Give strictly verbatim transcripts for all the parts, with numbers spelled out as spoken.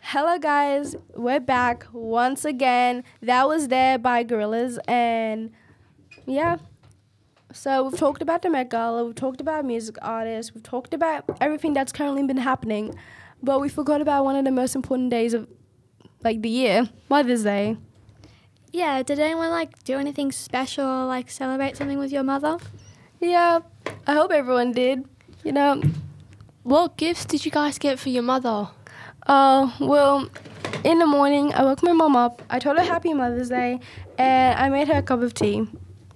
Hello, guys. We're back once again. That was There by Gorillaz. And yeah, so we've talked about the Met Gala, we've talked about music artists, we've talked about everything that's currently been happening. But we forgot about one of the most important days of like the year, Mother's Day. Yeah, did anyone like do anything special or like celebrate something with your mother? Yeah, I hope everyone did. You know, What gifts did you guys get for your mother? Uh, well, in the morning, I woke my mom up. I told her Happy Mother's Day, and I made her a cup of tea.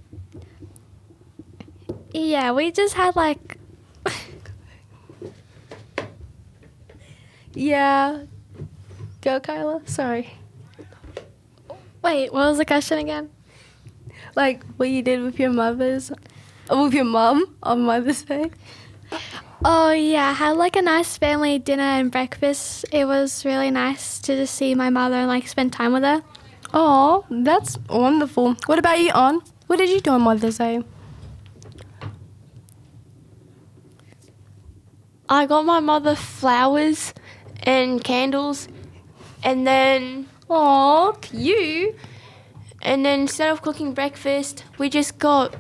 Yeah, we just had like Yeah. Go, Kyla. Sorry. wait, what was the question again? Like, what you did with your mother's, with your mom on Mother's Day. Oh yeah, I had like a nice family dinner and breakfast. It was really nice to just see my mother and like spend time with her. Oh, that's wonderful. What about you, On? What did you do on Mother's Day? I got my mother flowers and candles, and then Oh, cute. and then instead of cooking breakfast, we just got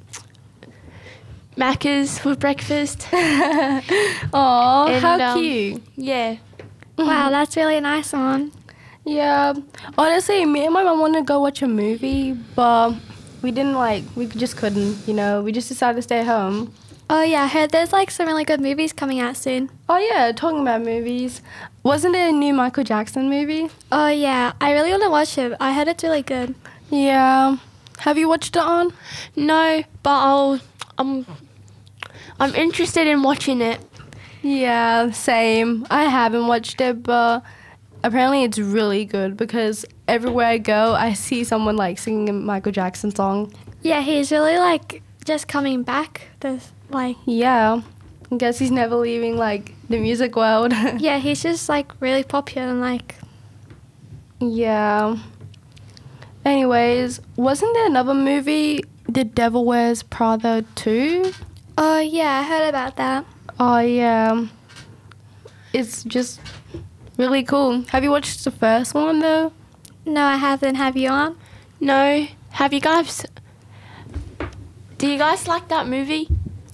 Macca's for breakfast. Oh, And, how um, cute. Yeah. Wow, that's really nice, on. Yeah, honestly, me and my mom wanted to go watch a movie, but we didn't like, we just couldn't, you know, we just decided to stay home. Oh yeah, I heard there's like some really good movies coming out soon. Oh yeah, talking about movies, wasn't there a new Michael Jackson movie? Oh yeah, I really want to watch it. I heard it's really good. Yeah, have you watched it, On? No, but I'll I'm I'm interested in watching it. Yeah, same. I haven't watched it, but apparently it's really good because everywhere I go, I see someone like singing a Michael Jackson song. Yeah, he's really like just coming back. There's like Yeah, I guess he's never leaving like the music world. yeah, he's just like really popular and like Yeah. Anyways, wasn't there another movie, The Devil Wears Prada two? oh yeah, I heard about that. Oh yeah. It's just really cool. Have you watched the first one though? No, I haven't. Have you on? No. Have you guys Do you guys like that movie?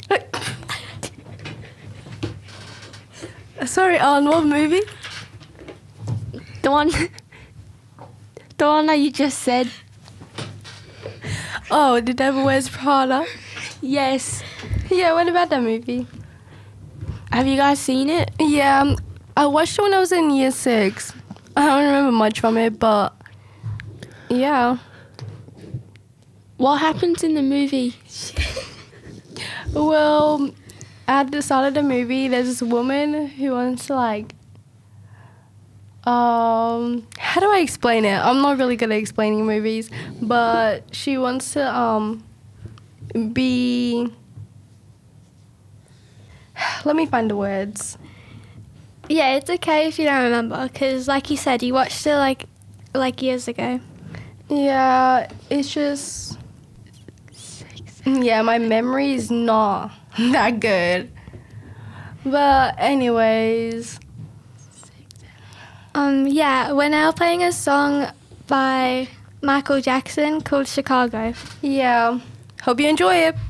Sorry, on what movie? The one The one that you just said. Oh, The Devil Wears Prada. Yes. Yeah, what about that movie? Have you guys seen it? Yeah, um, I watched it when I was in year six. I don't remember much from it, but yeah. What happens in the movie? Well, at the start of the movie, there's this woman who wants to like, um, how do I explain it? I'm not really good at explaining movies, but she wants to um be. Let me find the words. Yeah, it's okay if you don't remember because, like you said, you watched it like like years ago. Yeah, it's just. Yeah, my memory is not that good. But anyways. Um, yeah, we're now playing a song by Michael Jackson called Chicago. Yeah. Hope you enjoy it.